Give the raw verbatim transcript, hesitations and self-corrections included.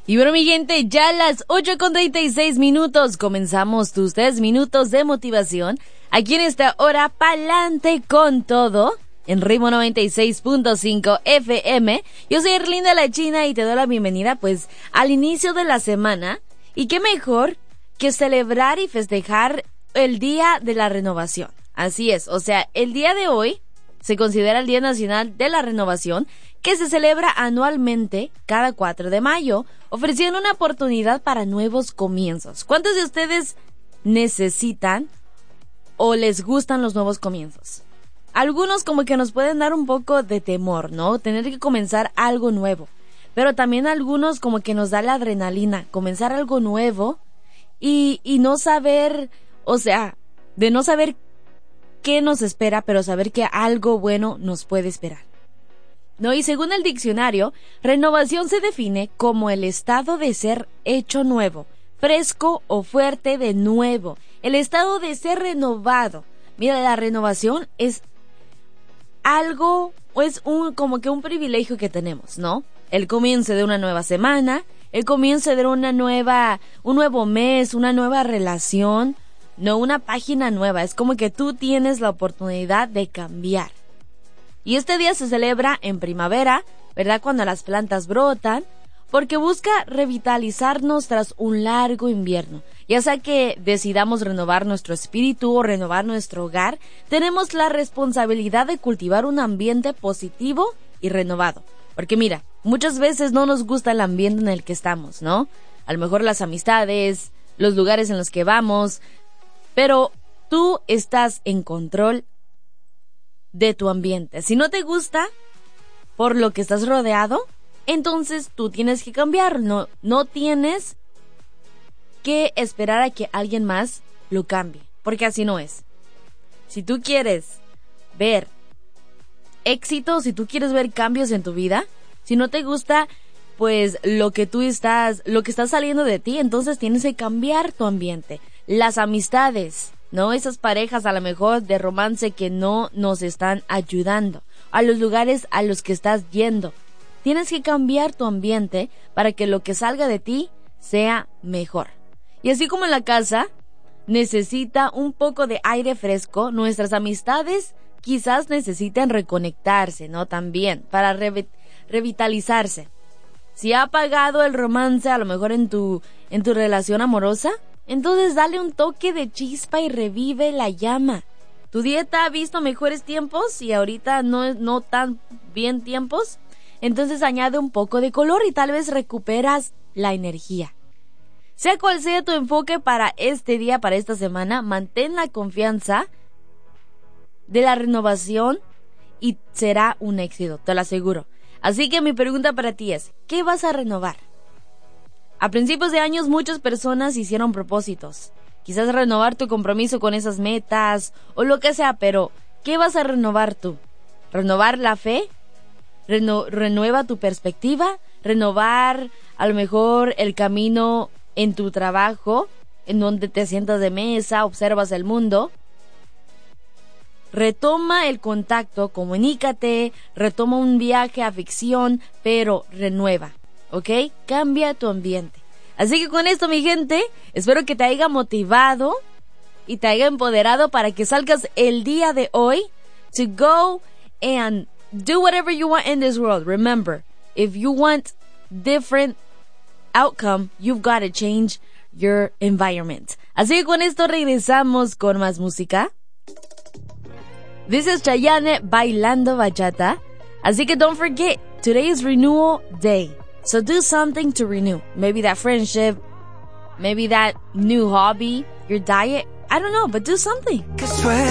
Y bueno, mi gente, ya a las ocho con treinta y seis minutos comenzamos tus tres minutos de motivación. Aquí en esta hora, pa'lante con todo, en Ritmo noventa y seis punto cinco F M. Yo soy Erlinda La China y te doy la bienvenida, pues, al inicio de la semana. Y qué mejor que celebrar y festejar el Día de la Renovación. Así es, o sea, el día de hoy se considera el Día Nacional de la Renovación, que se celebra anualmente cada cuatro de mayo, ofreciendo una oportunidad para nuevos comienzos. ¿Cuántos de ustedes necesitan o les gustan los nuevos comienzos? Algunos como que nos pueden dar un poco de temor, ¿no? Tener que comenzar algo nuevo. Pero también algunos como que nos da la adrenalina, comenzar algo nuevo y, y no saber, o sea, de no saber qué nos espera, pero saber que algo bueno nos puede esperar. ¿No? Y según el diccionario, renovación se define como el estado de ser hecho nuevo, fresco o fuerte de nuevo, el estado de ser renovado. Mira, la renovación es algo, o es un, como que un privilegio que tenemos, ¿no? El comienzo de una nueva semana, el comienzo de una nueva, un nuevo mes, una nueva relación, no una página nueva, es como que tú tienes la oportunidad de cambiar. Y este día se celebra en primavera, ¿verdad? Cuando las plantas brotan, porque busca revitalizarnos tras un largo invierno. Ya sea que decidamos renovar nuestro espíritu o renovar nuestro hogar, tenemos la responsabilidad de cultivar un ambiente positivo y renovado. Porque mira, muchas veces no nos gusta el ambiente en el que estamos, ¿no? A lo mejor las amistades, los lugares en los que vamos, pero tú estás en control de tu ambiente. Si no te gusta por lo que estás rodeado, entonces tú tienes que cambiar. No, no tienes que esperar a que alguien más lo cambie, porque así no es. Si tú quieres ver éxito, si tú quieres ver cambios en tu vida, si no te gusta pues lo que tú estás, lo que está saliendo de ti, entonces tienes que cambiar tu ambiente. Las amistades, ¿no? Esas parejas a lo mejor de romance que no nos están ayudando, a los lugares a los que estás yendo. Tienes que cambiar tu ambiente para que lo que salga de ti sea mejor. Y así como la casa necesita un poco de aire fresco, nuestras amistades quizás necesiten reconectarse, ¿no? También, para re- revitalizarse. Si ha apagado el romance a lo mejor en tu, en tu relación amorosa, entonces dale un toque de chispa y revive la llama. ¿Tu dieta ha visto mejores tiempos y ahorita no, no tan bien tiempos? Entonces añade un poco de color y tal vez recuperas la energía. Sea cual sea tu enfoque para este día, para esta semana, mantén la confianza de la renovación y será un éxito, te lo aseguro. Así que mi pregunta para ti es, ¿qué vas a renovar? A principios de años muchas personas hicieron propósitos. Quizás renovar tu compromiso con esas metas o lo que sea, pero ¿qué vas a renovar tú? ¿Renovar la fe? Reno- ¿Renueva tu perspectiva? ¿Renovar a lo mejor el camino en tu trabajo, en donde te sientas de mesa, observas el mundo? Retoma el contacto, comunícate, retoma un viaje a ficción, pero renueva. ¿Ok? Cambia tu ambiente. Así que con esto, mi gente, espero que te haya motivado y te haya empoderado para que salgas el día de hoy to go and do whatever you want in this world. Remember, if you want different outcome, you've got to change your environment. Así que con esto regresamos con más música. This is Chayanne bailando bachata. Así que don't forget, today is Renewal Day. So do something to renew. Maybe that friendship, maybe that new hobby, your diet. I don't know, but do something.